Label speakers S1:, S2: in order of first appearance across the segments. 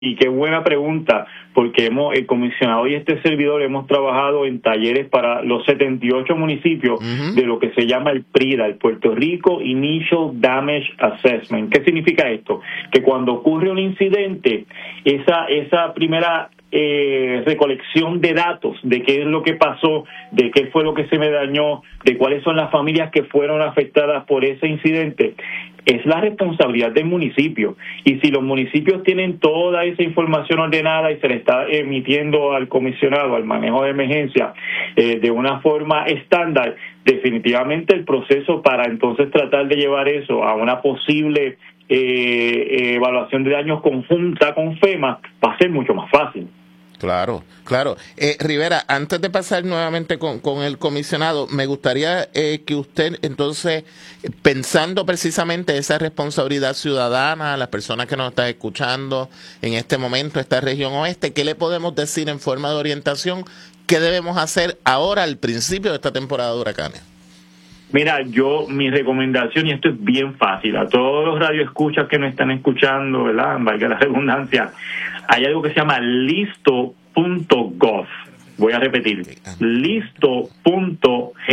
S1: Y qué buena pregunta, porque el comisionado y este servidor hemos trabajado en talleres para los 78 municipios de lo que se llama el PRIDA, el Puerto Rico Initial Damage Assessment. ¿Qué significa esto? Que cuando ocurre un incidente, esa primera recolección de datos de qué es lo que pasó, de qué fue lo que se me dañó, de cuáles son las familias que fueron afectadas por ese incidente, es la responsabilidad del municipio. Y si los municipios tienen toda esa información ordenada y se le está emitiendo al comisionado, al manejo de emergencia, de una forma estándar, definitivamente el proceso para entonces tratar de llevar eso a una posible evaluación de daños conjunta con FEMA va a ser mucho más fácil.
S2: Claro, claro. Rivera, antes de pasar nuevamente con el comisionado, me gustaría que usted, entonces, pensando precisamente esa responsabilidad ciudadana a las personas que nos están escuchando en este momento, esta región oeste, ¿qué le podemos decir en forma de orientación? ¿Qué debemos hacer ahora al principio de esta temporada de huracanes?
S1: Mira, mi recomendación, y esto es bien fácil, a todos los radioescuchas que nos están escuchando, ¿verdad? Valga la redundancia, hay algo que se llama listo.gov. Voy a repetir, listo.gov.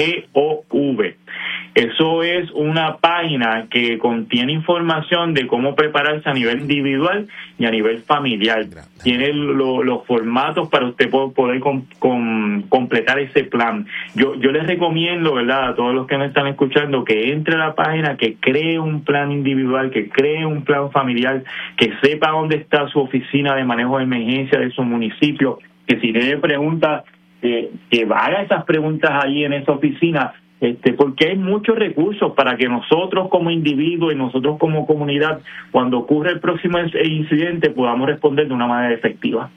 S1: Eso es una página que contiene información de cómo prepararse a nivel individual y a nivel familiar. Tiene los formatos para usted poder completar ese plan. Yo les recomiendo, ¿verdad?, a todos los que me están escuchando, que entre a la página, que cree un plan individual, que cree un plan familiar, que sepa dónde está su oficina de manejo de emergencia de su municipio, que si tiene preguntas, que haga esas preguntas ahí en esa oficina, porque hay muchos recursos para que nosotros como individuos y nosotros como comunidad, cuando ocurre el próximo incidente, podamos responder de una manera efectiva.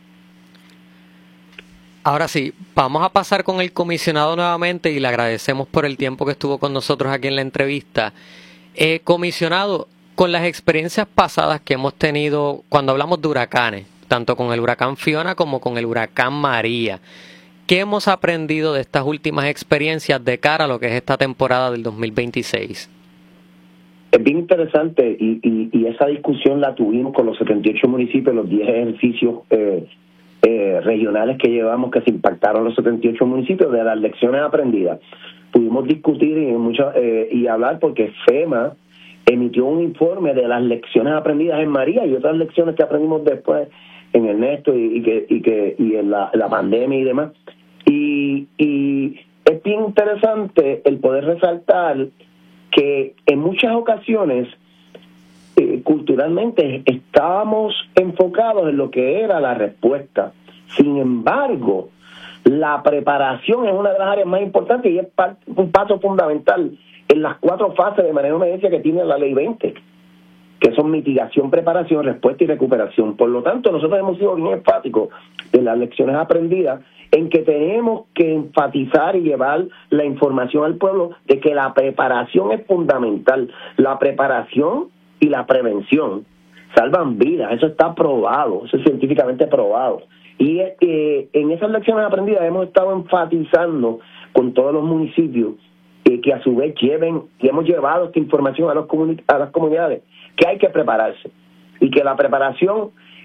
S3: Ahora sí, vamos a pasar con el comisionado nuevamente y le agradecemos por el tiempo que estuvo con nosotros aquí en la entrevista. Comisionado, con las experiencias pasadas que hemos tenido cuando hablamos de huracanes, tanto con el huracán Fiona como con el huracán María, ¿qué hemos aprendido de estas últimas experiencias de cara a lo que es esta temporada del 2026?
S4: Es bien interesante y esa discusión la tuvimos con los 78 municipios, los 10 ejercicios regionales que llevamos que se impactaron los 78 municipios de las lecciones aprendidas. Pudimos discutir y hablar porque FEMA emitió un informe de las lecciones aprendidas en María y otras lecciones que aprendimos después en Ernesto y en la pandemia y demás. Y es bien interesante el poder resaltar que en muchas ocasiones culturalmente estábamos enfocados en lo que era la respuesta. Sin embargo, la preparación es una de las áreas más importantes y es un paso fundamental en las 4 fases de manejo de emergencia que tiene la Ley 20, que son mitigación, preparación, respuesta y recuperación. Por lo tanto, nosotros hemos sido bien enfáticos en las lecciones aprendidas en que tenemos que enfatizar y llevar la información al pueblo de que la preparación es fundamental. La preparación y la prevención salvan vidas, eso está probado, eso es científicamente probado. Y en esas lecciones aprendidas hemos estado enfatizando con todos los municipios que a su vez hemos llevado esta información a las comunidades, que hay que prepararse y que la preparación,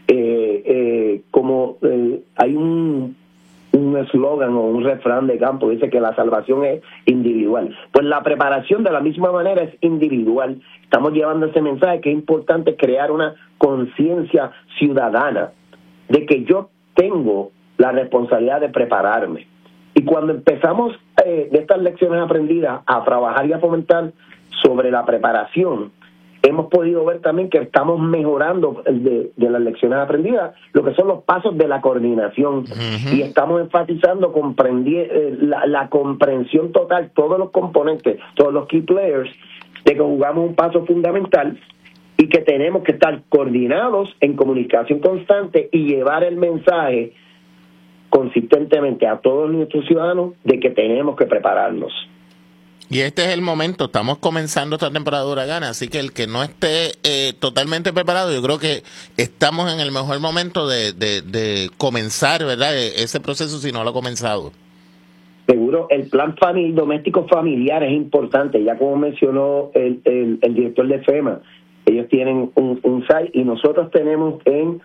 S4: hay un eslogan o un refrán de campo, dice que la salvación es individual. Pues la preparación de la misma manera es individual. Estamos llevando ese mensaje que es importante crear una conciencia ciudadana de que yo tengo la responsabilidad de prepararme. Y cuando empezamos de estas lecciones aprendidas a trabajar y a fomentar sobre la preparación, hemos podido ver también que estamos mejorando de las lecciones aprendidas lo que son los pasos de la coordinación. Y estamos enfatizando la comprensión total, todos los componentes, todos los key players, de que jugamos un paso fundamental y que tenemos que estar coordinados en comunicación constante y llevar el mensaje consistentemente a todos nuestros ciudadanos de que tenemos que prepararnos.
S2: Y este es el momento, estamos comenzando esta temporada de huracanes, así que el que no esté totalmente preparado, yo creo que estamos en el mejor momento de comenzar, ¿verdad?, ese proceso si no lo ha comenzado.
S4: Seguro, el plan doméstico familiar es importante, ya como mencionó el director de FEMA, Ellos tienen un site y nosotros tenemos en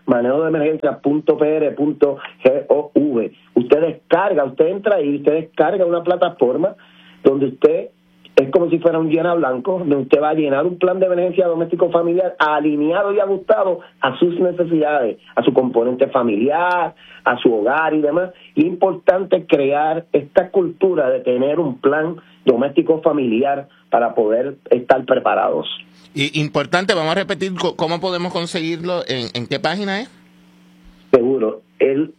S4: manejodeemergencia.pr.gov. Usted entra ahí, usted descarga una plataforma donde usted es como si fuera un llena blanco, donde usted va a llenar un plan de emergencia doméstico familiar alineado y ajustado a sus necesidades, a su componente familiar, a su hogar y demás. Y es importante crear esta cultura de tener un plan doméstico familiar para poder estar preparados.
S2: Y importante, vamos a repetir cómo podemos conseguirlo, en qué página es.
S4: Seguro, el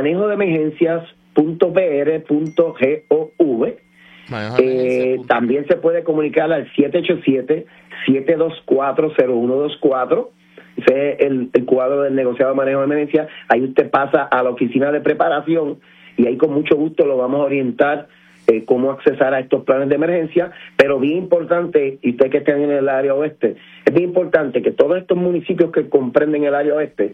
S4: manejodeemergencias.pr.gov. También se puede comunicar al 787-724-0124. Ese es el cuadro del negociado de manejo de emergencia. Ahí usted pasa a la oficina de preparación y ahí con mucho gusto lo vamos a orientar cómo accesar a estos planes de emergencia. Pero bien importante, y usted que está en el área oeste, es bien importante que todos estos municipios que comprenden el área oeste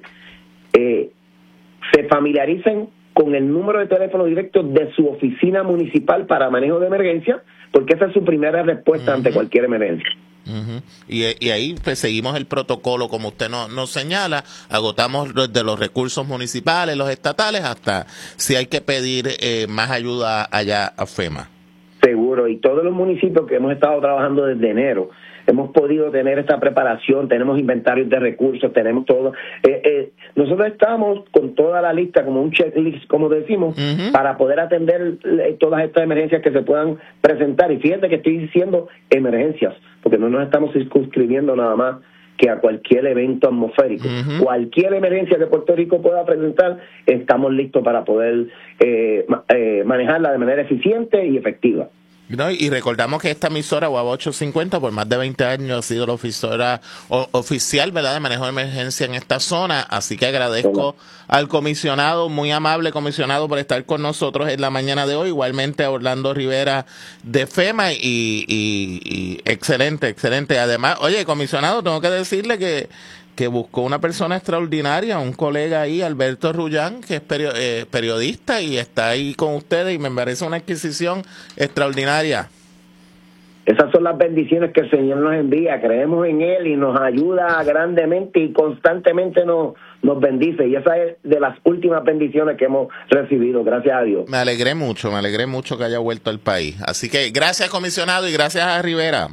S4: se familiaricen con el número de teléfono directo de su oficina municipal para manejo de emergencia, porque esa es su primera respuesta ante cualquier emergencia.
S2: Y ahí pues seguimos el protocolo como usted nos señala, agotamos desde los recursos municipales, los estatales, hasta si hay que pedir más ayuda allá a FEMA.
S4: Seguro, y todos los municipios que hemos estado trabajando desde enero, hemos podido tener esta preparación, tenemos inventarios de recursos, tenemos todo. Nosotros estamos con toda la lista, como un checklist, como decimos, para poder atender todas estas emergencias que se puedan presentar. Y fíjate que estoy diciendo emergencias, porque no nos estamos circunscribiendo nada más que a cualquier evento atmosférico. Cualquier emergencia que Puerto Rico pueda presentar, estamos listos para poder manejarla de manera eficiente y efectiva.
S2: No, y recordamos que esta emisora, Guava 850, por más de 20 años ha sido la emisora oficial, ¿verdad?, de manejo de emergencia en esta zona, así que agradezco al comisionado, muy amable comisionado, por estar con nosotros en la mañana de hoy, igualmente a Orlando Rivera de FEMA, y excelente. Además, oye, comisionado, tengo que decirle que buscó una persona extraordinaria, un colega ahí, Alberto Rullán, que es periodista y está ahí con ustedes, y me parece una adquisición extraordinaria.
S4: Esas son las bendiciones que el Señor nos envía. Creemos en Él y nos ayuda grandemente y constantemente nos bendice. Y esa es de las últimas bendiciones que hemos recibido, gracias a Dios.
S2: Me alegré mucho que haya vuelto al país. Así que gracias, comisionado, y gracias a Rivera.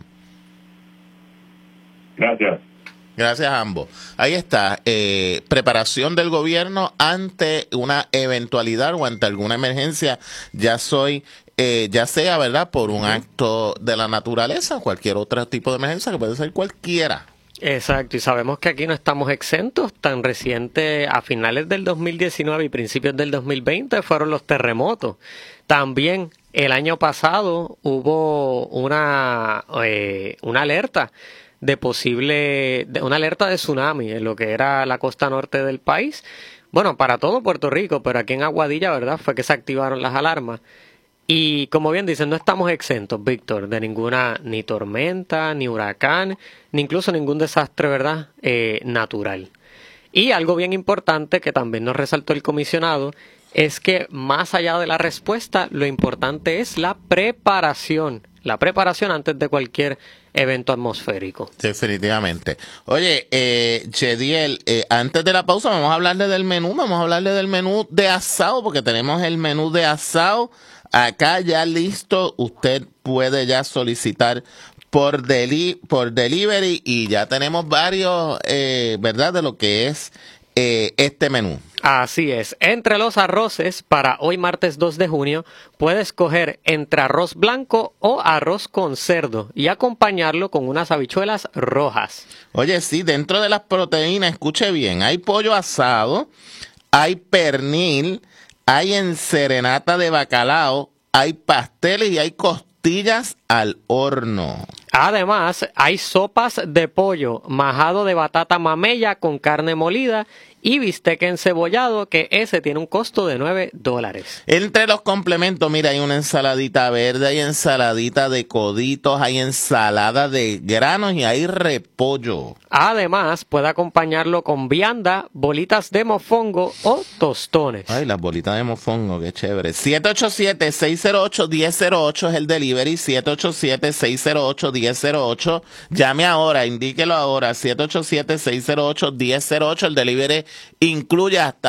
S2: Gracias a ambos. Ahí está, preparación del gobierno ante una eventualidad o ante alguna emergencia, ya sea, ¿verdad?, por un acto de la naturaleza o cualquier otro tipo de emergencia, que puede ser cualquiera.
S3: Exacto, y sabemos que aquí no estamos exentos. Tan reciente, a finales del 2019 y principios del 2020, fueron los terremotos. También el año pasado hubo una alerta una alerta de tsunami en lo que era la costa norte del país. Bueno, para todo Puerto Rico, pero aquí en Aguadilla, ¿verdad?, fue que se activaron las alarmas. Y como bien dicen, no estamos exentos, Víctor, de ninguna, ni tormenta, ni huracán, ni incluso ningún desastre, ¿verdad?, natural. Y algo bien importante que también nos resaltó el comisionado es que más allá de la respuesta, lo importante es la preparación antes de cualquier evento atmosférico.
S2: Definitivamente. Oye, Chediel, antes de la pausa vamos a hablarle del menú de asado, porque tenemos el menú de asado acá ya listo. Usted puede ya solicitar por delivery, y ya tenemos varios, ¿verdad?, de lo que es este menú.
S3: Así es. Entre los arroces, para hoy martes 2 de junio, puedes escoger entre arroz blanco o arroz con cerdo y acompañarlo con unas habichuelas rojas.
S2: Oye, sí, dentro de las proteínas, escuche bien, hay pollo asado, hay pernil, hay enserenata de bacalao, hay pasteles y hay costillas al horno.
S3: Además, hay sopas de pollo, majado de batata mamella con carne molida y bistec encebollado, que ese tiene un costo de $9.
S2: Entre los complementos, mira, hay una ensaladita verde, hay ensaladita de coditos, hay ensalada de granos y hay repollo.
S3: Además, puede acompañarlo con vianda, bolitas de mofongo o tostones.
S2: Ay, las bolitas de mofongo, qué chévere. 787-608-1008 es el delivery, 787-608-1008. Llame ahora, indíquelo ahora, 787-608-1008. El delivery incluye hasta